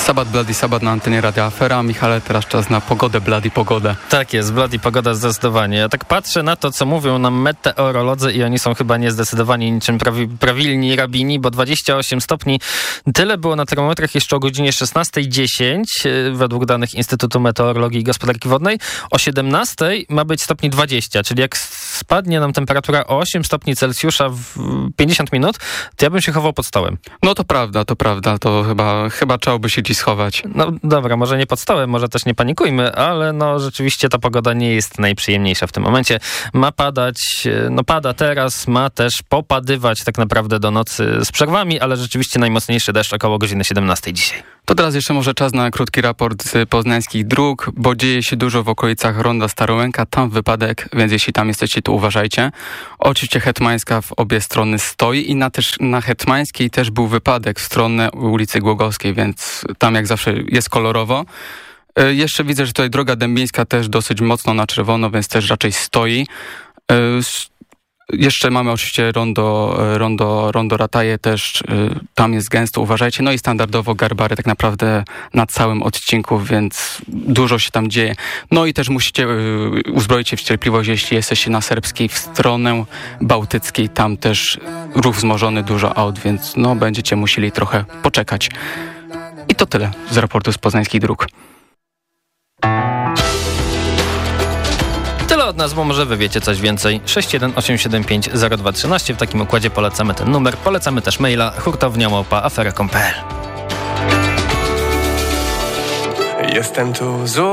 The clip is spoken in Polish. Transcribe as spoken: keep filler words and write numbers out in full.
Sabat, Bloody Sabat na antenie Radia Afera. Michale, teraz czas na pogodę, Bloody pogodę. Tak jest, Bloody pogoda zdecydowanie. Ja tak patrzę na to, co mówią nam meteorolodzy i oni są chyba niezdecydowani niczym prawi, prawilni rabini, bo dwadzieścia osiem stopni, tyle było na termometrach jeszcze o godzinie szesnasta dziesięć według danych Instytutu Meteorologii i Gospodarki Wodnej. O siedemnastej ma być stopni dwadzieścia, czyli jak spadnie nam temperatura o osiem stopni Celsjusza w pięćdziesiąt minut, to ja bym się chował pod stołem. No to prawda, to prawda, to chyba, chyba trzeba by się dziś schować. No dobra, może nie pod stołem, może też nie panikujmy, ale no rzeczywiście ta pogoda nie jest najprzyjemniejsza w tym momencie. Ma padać, no pada teraz, ma też popadywać tak naprawdę do nocy z przerwami, ale rzeczywiście najmocniejszy deszcz około godziny siedemnastej dzisiaj. To teraz jeszcze może czas na krótki raport z poznańskich dróg, bo dzieje się dużo w okolicach Ronda Starołęka, tam wypadek, więc jeśli tam jesteście, to uważajcie. Oczywiście Hetmańska w obie strony stoi i na, też, na Hetmańskiej też był wypadek w stronę ulicy Głogowskiej, więc tam jak zawsze jest kolorowo. Yy, jeszcze widzę, że tutaj droga dębińska też dosyć mocno na czerwono, więc też raczej stoi. Yy, Jeszcze mamy oczywiście rondo, rondo, rondo Rataje też, y, tam jest gęsto, uważajcie. No i standardowo Garbary tak naprawdę na całym odcinku, więc dużo się tam dzieje. No i też musicie y, uzbroić się w cierpliwość, jeśli jesteście na serbskiej w stronę bałtyckiej, tam też ruch wzmożony, dużo aut, więc no będziecie musieli trochę poczekać. I to tyle z raportu z poznańskich dróg. Tyle od nas, bo może wy wiecie coś więcej. sześć jeden osiem siedem pięć zero dwa jeden trzy. W takim układzie polecamy ten numer. Polecamy też maila hurtownia małpa afera kropka com kropka pe el. Jestem tu